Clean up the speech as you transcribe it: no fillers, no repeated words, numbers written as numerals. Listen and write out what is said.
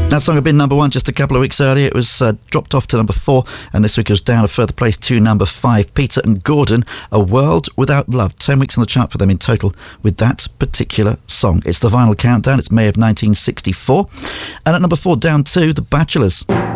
That song had been number 1 just a couple of weeks earlier. It was dropped off to number 4, and this week it was down a further place to number 5. Peter and Gordon, A World Without Love. 10 weeks on the chart for them in total with that particular song. It's the Vinyl Countdown. It's May of 1964. And at number 4, down 2, The Bachelors.